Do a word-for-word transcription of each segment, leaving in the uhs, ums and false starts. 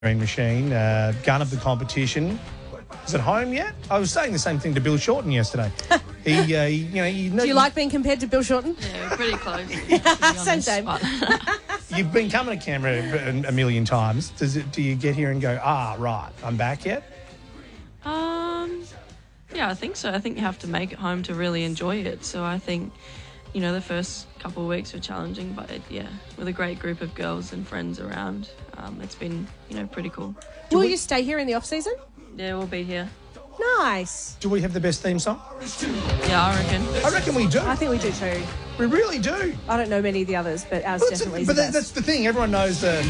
Machine, uh, gun of the competition. Is it home yet? I was saying the same thing to Bill Shorten yesterday. he, uh, he, you know, you know, Do you like being compared to Bill Shorten? Yeah, we're pretty close. To Same, same. You've been coming to Canberra a, a million times. Does it? Do you get here and go, ah, right, I'm back yet? Um, yeah, I think so. I think you have to make it home to really enjoy it. So I think, you know, the first couple of weeks were challenging, but it, yeah, with a great group of girls and friends around, um, it's been, you know, pretty cool. Will we... you stay here in the off season? Yeah, we'll be here. Nice. Do we have the best theme song? Yeah, I reckon. I reckon we do. I think we do too. We really do. I don't know many of the others, but ours Well, definitely a, is but the that, best. that's the thing. Everyone knows the.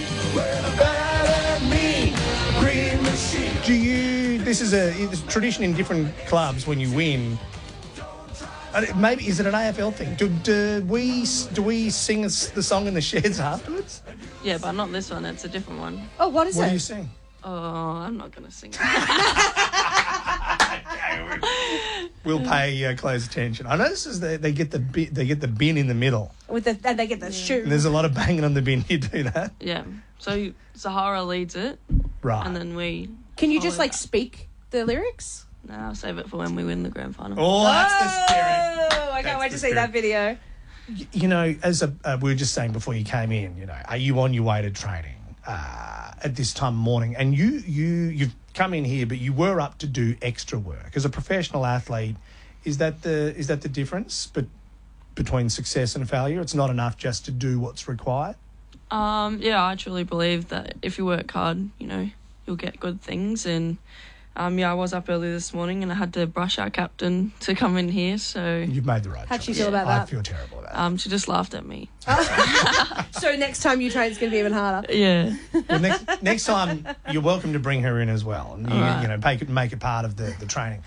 Do you? This is a, it's a tradition in different clubs when you win. Uh, Maybe is it an A F L thing? Do, do we do we sing the song in the sheds afterwards? Yeah, but not this one. It's a different one. Oh, what is What it? do you sing? Oh, I'm not going to sing. We'll pay uh, close attention. I notice is they, they get the bi- they get the bin in the middle, With the and they get the shoe. and there's a lot of banging on the bin. You do that, Yeah. So Zahara leads it, right? and then we. Can you just follow like that. speak the lyrics? No, I'll save it for when we win the grand final. Oh, that's the spirit. Oh, I can't That's wait the to see spirit. that video. You know, as a, uh, we were just saying before you came in, you know, are you on your way to training uh, at this time of morning? And you, you, you've come in here, but you were up to do extra work as a professional athlete. Is that the is that the difference, but between success and failure? It's not enough just to do what's required. Um, yeah, I truly believe that if you work hard, you know, you'll get good things. And um, yeah, I was up early this morning and I had to brush our captain to come in here. So You've made the right How'd choice. she feel about I that? feel terrible about um, she just laughed at me. So next time you train, it's going to be even harder. Yeah. it. Well, next, next time, you're welcome to bring her in as well, and you, All right. you know, make it make it part of the, the training.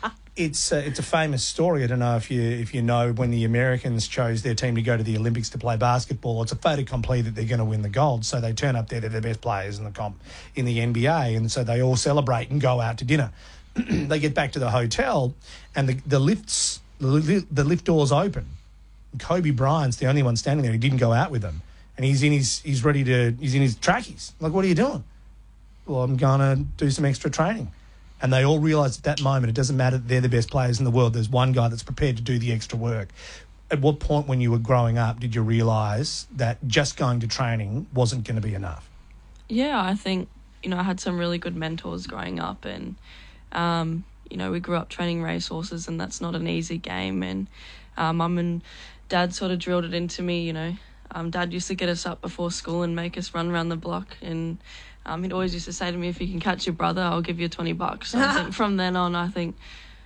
It's uh, it's a famous story. I don't know if you if you know when the Americans chose their team to go to the Olympics to play basketball. It's a fait accompli that they're going to win the gold. So they turn up there to the best players in the comp in the N B A, and so they all celebrate and go out to dinner. They get back to the hotel, and the the lifts the, li- the lift doors open. Kobe Bryant's the only one standing there. He didn't go out with them, and he's in his he's ready to he's in his trackies. Like, what are you doing? Well, I'm going to do some extra training. And they all realise at that moment it doesn't matter that they're the best players in the world. There's one guy that's prepared to do the extra work. At what point when you were growing up did you realise that just going to training wasn't going to be enough? Yeah, I think, you know, I had some really good mentors growing up and, um, you know, we grew up training racehorses and that's not an easy game. And uh, Mum and Dad sort of drilled it into me, you know. Um, Dad used to get us up before school and make us run around the block, and um, he'd always used to say to me, if you can catch your brother, I'll give you twenty bucks. So I think from then on, I think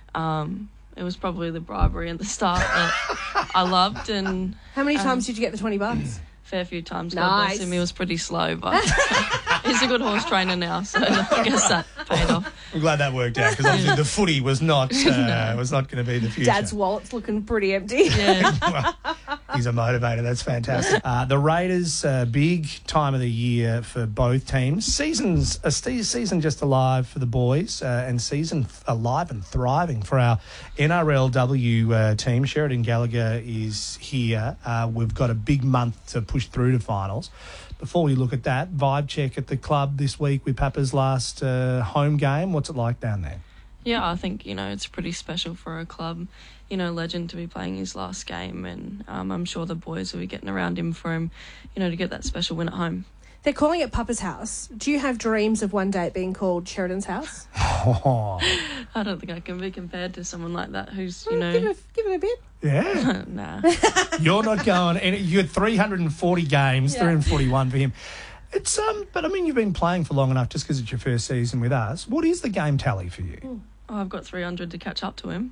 um, it was probably the bribery at the start that I loved, and How many Um, times did you get the twenty bucks? fair few times. God bless Nice. him, he was pretty slow, but he's a good horse trainer now, so I guess that paid off. I'm glad that worked out because obviously the footy was not uh, was not going to be the future. Dad's wallet's looking pretty empty. Yeah. Well, he's a motivator. That's fantastic. Uh, the Raiders, uh, big time of the year for both teams. Seasons, a se- season just alive for the boys, uh, and season f- alive and thriving for our N R L W uh, team. Sheridan Gallagher is here. Uh, we've got a big month to push through to finals. Before we look at that, vibe check at the club this week with Papa's last uh, home game. What's it like down there? Yeah, I think, you know, it's pretty special for a club, you know, legend to be playing his last game, and um, I'm sure the boys will be getting around him for him, you know, to get that special win at home. They're calling it Papa's house. Do you have dreams of one day it being called Sheridan's house? Oh, I don't think I can be compared to someone like that who's, you Well, give, know... it a, give it a bit. yeah. nah. You're not going. And you had three hundred forty games, Yeah. three hundred forty-one for him. It's um, but I mean, you've been playing for long enough just because it's your first season with us. What is the game tally for you? Oh, I've got three hundred to catch up to him.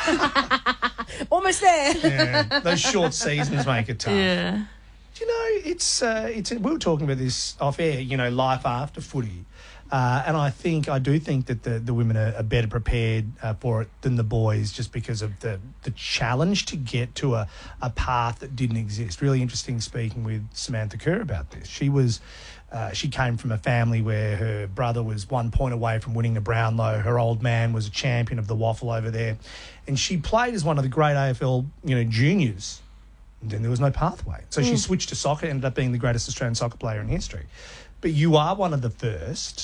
Almost there. Yeah, those short seasons make it tough. Yeah. Do you know, it's uh, it's we were talking about this off air. You know, life after footy. Uh, and I think, I do think that the, the women are, are better prepared uh, for it than the boys just because of the, the challenge to get to a, a path that didn't exist. Really interesting speaking with Samantha Kerr about this. She was, uh, she came from a family where her brother was one point away from winning the Brownlow. Her old man was a champion of the waffle over there. And she played as one of the great A F L, you know, juniors. And then there was no pathway. So mm. she switched to soccer, ended up being the greatest Australian soccer player in history. But you are one of the first